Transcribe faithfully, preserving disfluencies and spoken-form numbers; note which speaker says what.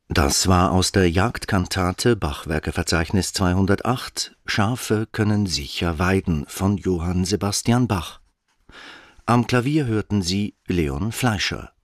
Speaker 1: Das war aus der Jagdkantate Bachwerkeverzeichnis zweihundertacht »Schafe können sicher weiden« von Johann Sebastian Bach. Am Klavier hörten Sie Leon Fleischer.